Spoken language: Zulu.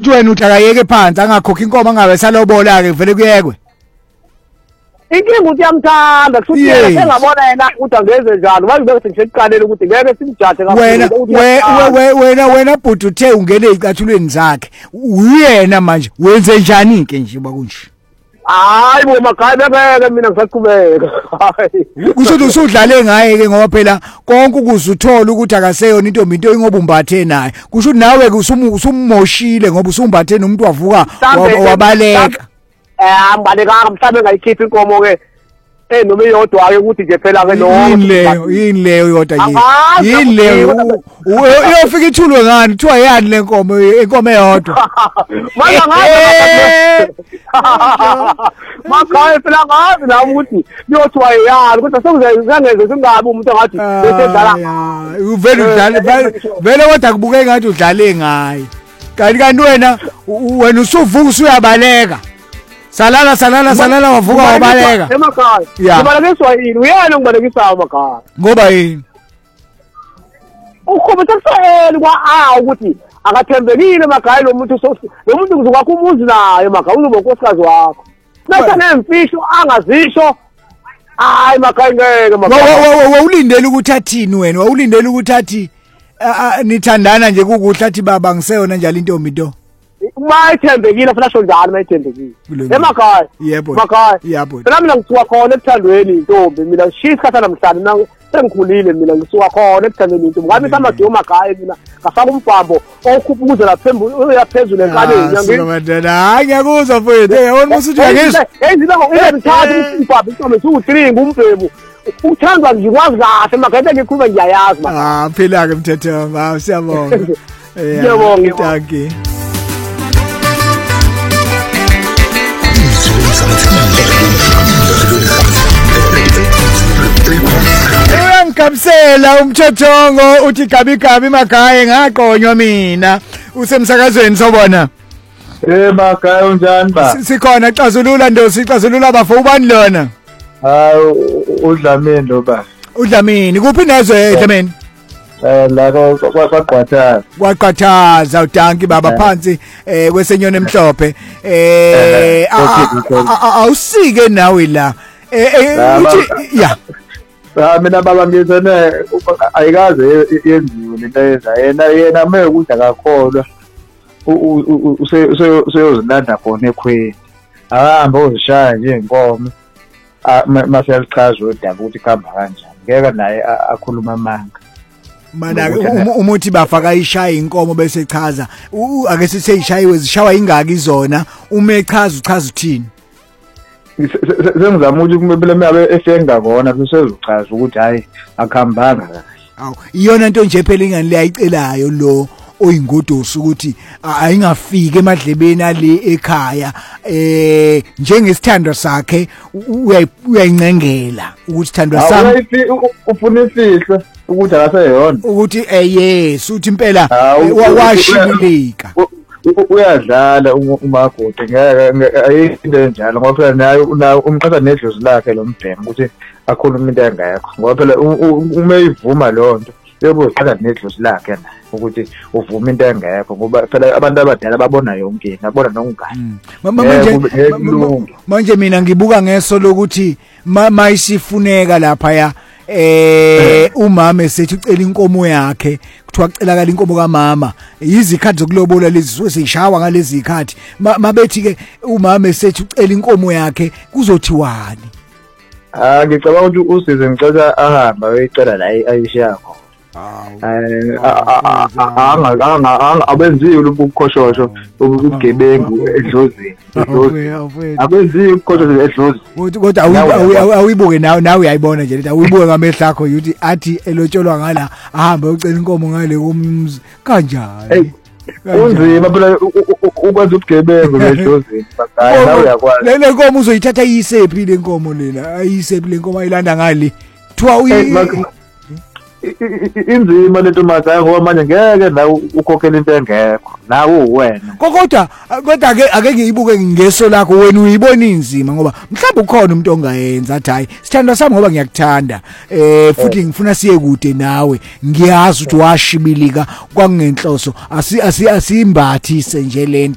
uthi wena uthakayeke phansi angakhokhi inkomo angabe salobola ke vele kuyekwe inkinga ukuthi yamthanda kusuthi yena sengabona yena ukuthi angeze njalo manje bese ngisekuqaleni ukuthi ngeke simjathe kakhulu wena bhuti uthe ungene ezicathulweni zakhe uyena manje wenze njani ke nje bakunje hayi bo makhaya beke mina ngisaqhubeka kusho usudlale ngaye ke ngoba phela konke ukuzuthola ukuthi akaseyona into ingoba umbathe naye kusho nawe usummoshile ngoba usumbathe nomuntu wavuka wabaleka ambalekanga mhlawumbe ngayikhipha inkomo ke noma iyodwa ke ukuthi nje phela ke lo yini leyo yodwa yini leyo uyofika ithulwe ngani kuthiwa yani le nkomo inkomo eyodwa manje ngabe makhaya phela ngazi la ukuthi uyothiwa yani kodwa sengeze singabi umuntu ngathi besedlala uvele udlale vele kodwa kubukeka ngathi udlale ngaye kanti wena usuvuka usuyabaleka salala wavuka wabaleka emakhaya ubalekiswa yini uyena ngibalekisa emakhaya ngoba yini ukhomba kusayela ukuthi akathembekile emakhaya lo muntu kuzokwakho umuzi naye emakhaya uzoba unkosikazi wakho bese nemfihlo angazisho hayi emakhaya ngeke emakhaya wawulindele ukuthi athini wena wawulindele ukuthi athi nithandana nje kukuhle athi baba ngiseyona njalo intombi into mayithembekile flasho njalo mayithembekile emakhaya emakhaya phela mina ngisuka khona ekuthandweni intombi mina ngishisa isikhathi namhlanje sengikhulile mina ngisuka khona ekuthandweni intombi ngami samadumo emakhaya mina ngafaka umbhambo okhuphuza laphezulu yaphezulu enkaleni hayi ngiyakuzwa mfowethu yabona musuthi uyangizwa ezibako ngithatha umbhambo intombi suthringa umbhebu uthandwa ngikwazi kahle emakhaya ngikhuluma ngiyayazi phela ke mthetho siyabonga ngiyabonga thank Uyangikhamsela umthothongo uthi gabi emakhaya ngaqonywa mina usemsakazweni sobona emakhaya unjani ba sikhona xazulula ndosi xazulula bafo ubani lona hayi uDlamini lo ba uDlamini kuphi nezwe Dlamini la kwaqhathaza udanki baba phansi kwesenyoni emhlophe awusike nawe la uthi ya mina baba ngizene ayikaze yenziwe lento yenza yena mekuthi akakholwa useyozinanda khona ekhweni ahamba uzishaya nje inkomo mase yalichaza udaba ukuthi khamba kanjani ngeke naye akhuluma amanga mana umuthi bafaka ishaya inkomo bese chaza ake sithi ishayiwe zishawa ingaki zona uma echaza uchaza uthini sengizama ukuthi kumele mabe esengakona sezochaza ukuthi hayi akuhambanga kahle awu iyona into nje phela ingani leyayicelayo lo oyingodosi ukuthi ayingafiki emadlebeni ale ekhaya njengesithando sakhe uyayincengela ukuthi sithandwa sami ufuna ifihlo ukuthi akaseyona ukuthi yes uthi impela washibilika uyadlala uMagodi ngeke ayinde njalo ngoba phela naye umqasa nedlozi lakhe lo mbhemu ukuthi akhuluma into engekho ngoba phela uma ivuma lonto yebo uqala nedlozi lakhe na ukuthi uvuma into engekho ngoba phela abantu abadala babona yonke into babona nokungani manje mina ngibuka ngeso lokuthi mayisifuneka lapha ya umama esethi ucela inkomo yakhe kuthiwa kucelakala inkomo kaMama izikhathi zokulobola lezi seyishawa ngalezi zikhathi mabethi ke umama esethi ucela inkomo yakhe kuzothiwani ngicabanga ukuthi usize ngicela ahamba uyicela la ayishakho abenziwe ubukhoshosho ubugebengu edlozini abenziwe ukhoshosho edlozini kodwa awibuke nawe uyayibona nje lethi awibuke ngamehlo akho ukuthi athi elotsholwa ngala ahambe ucela inkomo ngale komzi kanjani unzima phela ukwenza ubugebengu edlozini hayi nawe uyakwazi le nkomo uzoyithatha yisephi le nkomo lela ayisephi le nkomo ayilanda ngali thiwa inzima lento manje ngoba manje ngeke la ukhokhela into engekho nawe uwena kodwa ake ngiyibuke ngeso lakho wena uyibona inzima ngoba mhlawumbe ukhona umuntu ongayenza athi hayi sithandwa sami ngoba ngiyakuthanda futhi ngifuna siye kude nawe ngiyazi ukuthi washibilika kwangenhloso asimbathise nje lento